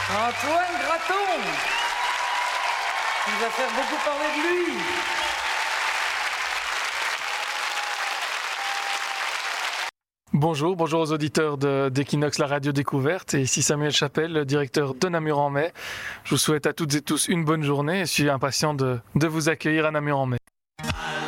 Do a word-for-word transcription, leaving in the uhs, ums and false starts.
Antoine Graton, qui va faire beaucoup parler de lui. Bonjour, bonjour aux auditeurs de, d'Equinox, la radio découverte. Et ici Samuel Chapelle, le directeur de Namur en Mai. Je vous souhaite à toutes et tous une bonne journée et je suis impatient de, de vous accueillir à Namur en Mai.